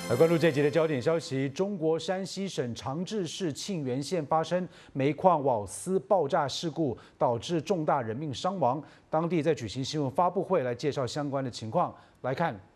来关注这集的焦点消息：中国山西省长治市沁源县发生煤矿瓦斯爆炸事故，导致重大人命伤亡。当地在举行新闻发布会来介绍相关的情况。来看